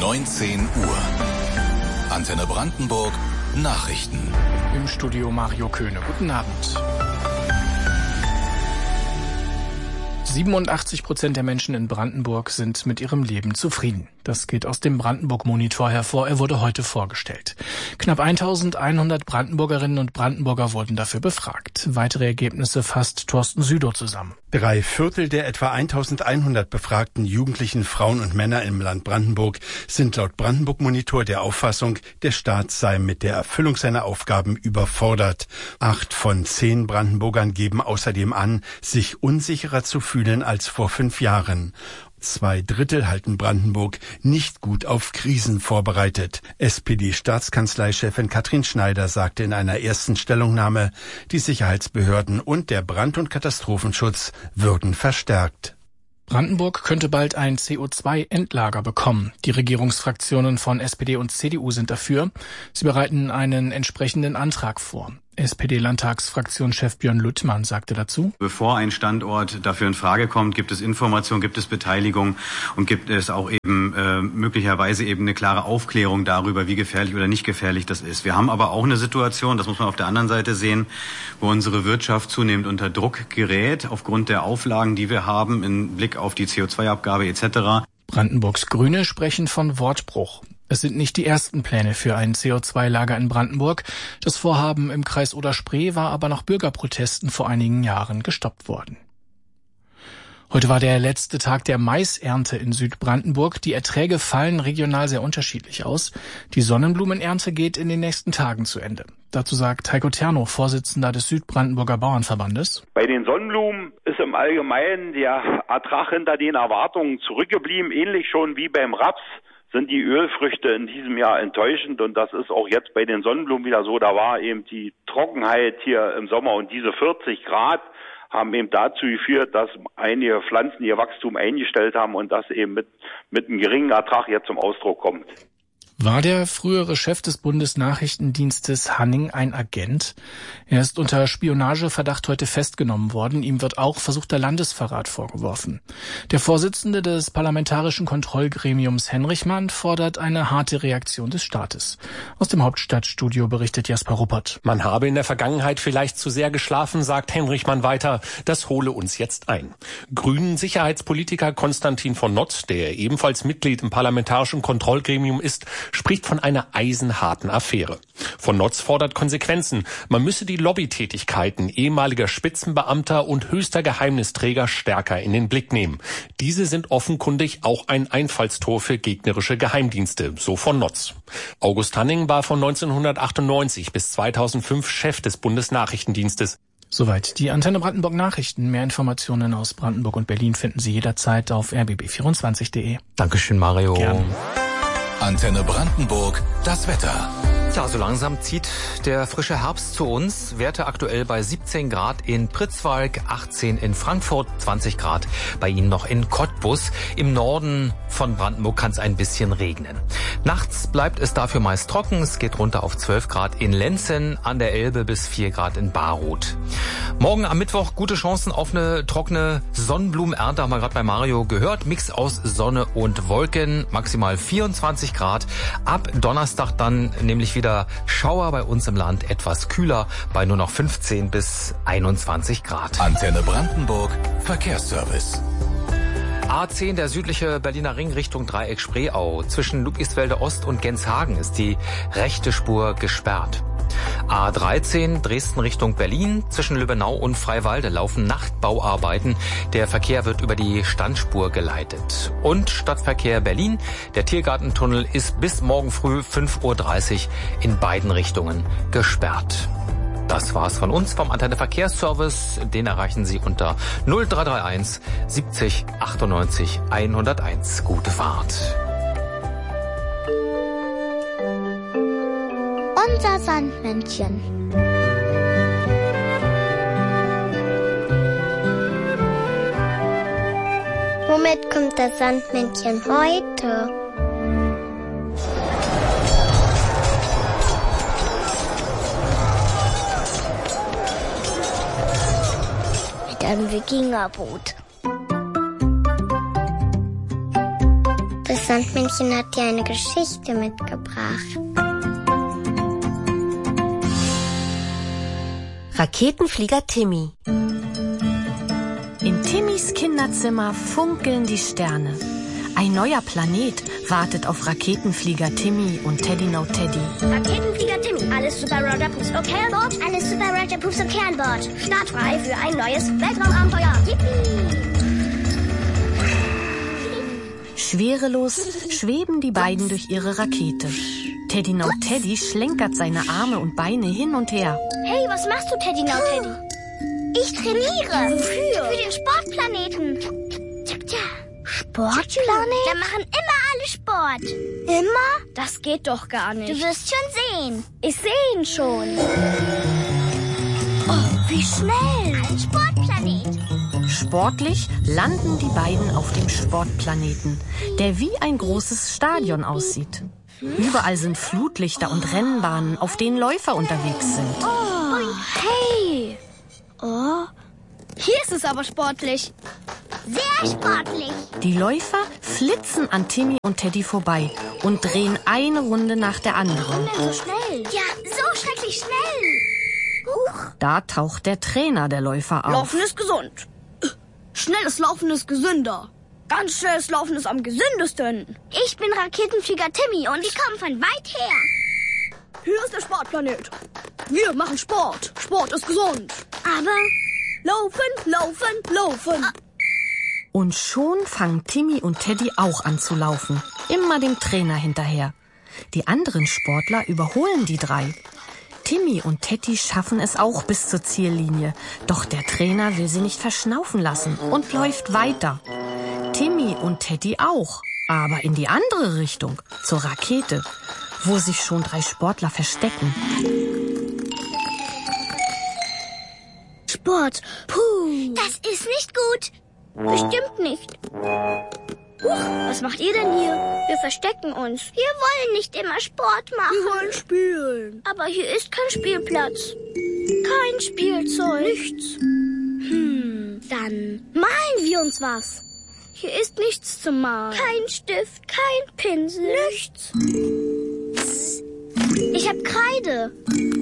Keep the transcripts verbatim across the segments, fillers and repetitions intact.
neunzehn Uhr. Antenne Brandenburg Nachrichten. Im Studio Mario Köhne. Guten Abend. siebenundachtzig Prozent der Menschen in Brandenburg sind mit ihrem Leben zufrieden. Das geht aus dem Brandenburg-Monitor hervor. Er wurde heute vorgestellt. Knapp eintausendeinhundert Brandenburgerinnen und Brandenburger wurden dafür befragt. Weitere Ergebnisse fasst Thorsten Südow zusammen. Drei Viertel der etwa eintausendeinhundert befragten jugendlichen Frauen und Männer im Land Brandenburg sind laut Brandenburg-Monitor der Auffassung, der Staat sei mit der Erfüllung seiner Aufgaben überfordert. Acht von zehn Brandenburgern geben außerdem an, sich unsicherer zu fühlen als vor fünf Jahren. Zwei Drittel halten Brandenburg nicht gut auf Krisen vorbereitet. S P D-Staatskanzleichefin Katrin Schneider sagte in einer ersten Stellungnahme, die Sicherheitsbehörden und der Brand- und Katastrophenschutz würden verstärkt. Brandenburg könnte bald ein C O zwei Endlager bekommen. Die Regierungsfraktionen von S P D und C D U sind dafür. Sie bereiten einen entsprechenden Antrag vor. S P D-Landtagsfraktionschef Björn Lüttmann sagte dazu: Bevor ein Standort dafür in Frage kommt, gibt es Information, gibt es Beteiligung und gibt es auch eben äh, möglicherweise eben eine klare Aufklärung darüber, wie gefährlich oder nicht gefährlich das ist. Wir haben aber auch eine Situation, das muss man auf der anderen Seite sehen, wo unsere Wirtschaft zunehmend unter Druck gerät, aufgrund der Auflagen, die wir haben, im Blick auf die C O zwei Abgabe et cetera. Brandenburgs Grüne sprechen von Wortbruch. Es sind nicht die ersten Pläne für ein C O zwei Lager in Brandenburg. Das Vorhaben im Kreis Oder-Spree war aber nach Bürgerprotesten vor einigen Jahren gestoppt worden. Heute war der letzte Tag der Maisernte in Südbrandenburg. Die Erträge fallen regional sehr unterschiedlich aus. Die Sonnenblumenernte geht in den nächsten Tagen zu Ende. Dazu sagt Heiko Terno, Vorsitzender des Südbrandenburger Bauernverbandes: Bei den Sonnenblumen ist im Allgemeinen der Ertrag hinter den Erwartungen zurückgeblieben, ähnlich schon wie beim Raps. Sind die Ölfrüchte in diesem Jahr enttäuschend, und das ist auch jetzt bei den Sonnenblumen wieder so. Da war eben die Trockenheit hier im Sommer und diese vierzig Grad haben eben dazu geführt, dass einige Pflanzen ihr Wachstum eingestellt haben und das eben mit, mit einem geringen Ertrag jetzt zum Ausdruck kommt. War der frühere Chef des Bundesnachrichtendienstes Hanning ein Agent? Er ist unter Spionageverdacht heute festgenommen worden. Ihm wird auch versuchter Landesverrat vorgeworfen. Der Vorsitzende des Parlamentarischen Kontrollgremiums Henrichmann fordert eine harte Reaktion des Staates. Aus dem Hauptstadtstudio berichtet Jasper Ruppert. Man habe in der Vergangenheit vielleicht zu sehr geschlafen, sagt Henrichmann weiter. Das hole uns jetzt ein. Grünen Sicherheitspolitiker Konstantin von Notz, der ebenfalls Mitglied im Parlamentarischen Kontrollgremium ist, spricht von einer eisenharten Affäre. Von Notz fordert Konsequenzen. Man müsse die Lobbytätigkeiten ehemaliger Spitzenbeamter und höchster Geheimnisträger stärker in den Blick nehmen. Diese sind offenkundig auch ein Einfallstor für gegnerische Geheimdienste, so von Notz. August Hanning war von neunzehnhundertachtundneunzig bis zweitausendfünf Chef des Bundesnachrichtendienstes. Soweit die Antenne Brandenburg Nachrichten. Mehr Informationen aus Brandenburg und Berlin finden Sie jederzeit auf r b b vierundzwanzig punkt de. Dankeschön, Mario. Gern. Antenne Brandenburg, das Wetter. Tja, so langsam zieht der frische Herbst zu uns. Werte aktuell bei siebzehn Grad in Pritzwalk, achtzehn in Frankfurt, zwanzig Grad bei Ihnen noch in Cottbus. Im Norden von Brandenburg kann es ein bisschen regnen. Nachts bleibt es dafür meist trocken. Es geht runter auf zwölf Grad in Lenzen, an der Elbe bis vier Grad in Baroth. Morgen am Mittwoch gute Chancen auf eine trockene Sonnenblumenernte, haben wir gerade bei Mario gehört. Mix aus Sonne und Wolken, maximal vierundzwanzig Grad. Ab Donnerstag dann nämlich wieder Schauer bei uns im Land, etwas kühler bei nur noch fünfzehn bis einundzwanzig Grad. Antenne Brandenburg, Verkehrsservice. A zehn, der südliche Berliner Ring Richtung Dreieck Spreeau. Zwischen Ludwigsfelde Ost und Genshagen ist die rechte Spur gesperrt. A dreizehn, Dresden Richtung Berlin. Zwischen Lübbenau und Freiwalde laufen Nachtbauarbeiten. Der Verkehr wird über die Standspur geleitet. Und Stadtverkehr Berlin. Der Tiergartentunnel ist bis morgen früh fünf Uhr dreißig in beiden Richtungen gesperrt. Das war's von uns vom Antenne Verkehrsservice. Den erreichen Sie unter null drei drei eins siebzig achtundneunzig hunderteins. Gute Fahrt. Unser Sandmännchen. Womit kommt das Sandmännchen heute? Mit einem Wikingerboot. Das Sandmännchen hat dir eine Geschichte mitgebracht. Raketenflieger Timmy. In Timmys Kinderzimmer funkeln die Sterne. Ein neuer Planet wartet auf Raketenflieger Timmy und Teddy No Teddy. Raketenflieger Timmy, alles Super Roger Pups okay an Bord? Alles Super Roger Pups okay an Bord. Startfrei für ein neues Weltraumabenteuer. Yippie! Schwerelos schweben die beiden durch ihre Rakete. Teddy No Teddy schlenkert seine Arme und Beine hin und her. Hey, was machst du, Teddy No Teddy? Ich trainiere. Wofür? Für den Sportplaneten. Sportplanet? Da machen immer alle Sport. Immer? Das geht doch gar nicht. Du wirst schon sehen. Ich sehe ihn schon. Oh, wie schnell. Ein Sportplanet. Sportlich landen die beiden auf dem Sportplaneten, der wie ein großes Stadion aussieht. Überall sind Flutlichter und Rennbahnen, auf denen Läufer unterwegs sind. Oh, hey. Oh, hier ist es aber sportlich. Sehr sportlich. Die Läufer flitzen an Timmy und Teddy vorbei und drehen eine Runde nach der anderen. Warum denn so schnell? Ja, so schrecklich schnell. Huch. Da taucht der Trainer der Läufer auf. Laufen ist gesund. Schnelles Laufen ist gesünder. Ganz schnelles Laufen ist am gesündesten. Ich bin Raketenflieger Timmy und ich komme von weit her. Hier ist der Sportplanet. Wir machen Sport. Sport ist gesund. Aber laufen, laufen, laufen. Ah. Und schon fangen Timmy und Teddy auch an zu laufen. Immer dem Trainer hinterher. Die anderen Sportler überholen die drei. Timmy und Teddy schaffen es auch bis zur Ziellinie. Doch der Trainer will sie nicht verschnaufen lassen und läuft weiter. Timmy und Teddy auch, aber in die andere Richtung, zur Rakete, wo sich schon drei Sportler verstecken. Sport, puh. Das ist nicht gut. Bestimmt nicht. Huch, was macht ihr denn hier? Wir verstecken uns. Wir wollen nicht immer Sport machen. Wir wollen spielen. Aber hier ist kein Spielplatz. Kein Spielzeug. Nichts. Hm, dann malen wir uns was. Hier ist nichts zu malen. Kein Stift, kein Pinsel. Nichts. Ich hab Kreide.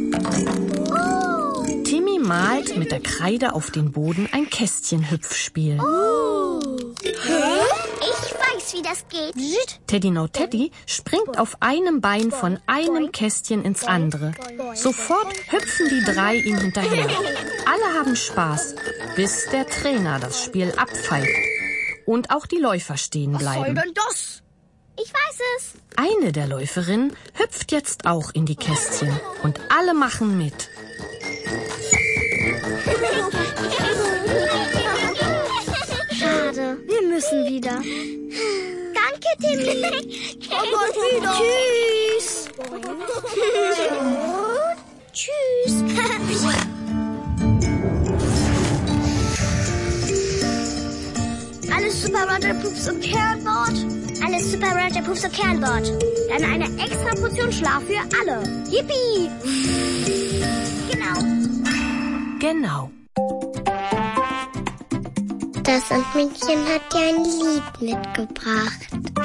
Oh. Timmy malt mit der Kreide auf den Boden ein Kästchen-Hüpfspiel. Oh. Hä? Ich weiß, wie das geht. Teddy No Teddy springt auf einem Bein von einem Kästchen ins andere. Sofort hüpfen die drei ihm hinterher. Alle haben Spaß, bis der Trainer das Spiel abpfeift. Und auch die Läufer stehen bleiben. Was soll denn das? Ich weiß es. Eine der Läuferinnen hüpft jetzt auch in die Kästchen. Und alle machen mit. Schade, wir müssen wieder. Danke, Timmy. Aber wieder. Tschüss. Tschüss. Alles Super Roger Pups und Kernbord. Alles Super Roger Pups und Kernbord. Dann eine extra Portion Schlaf für alle. Yippie. Genau. Genau. Das Sandmännchen hat dir ein Lied mitgebracht.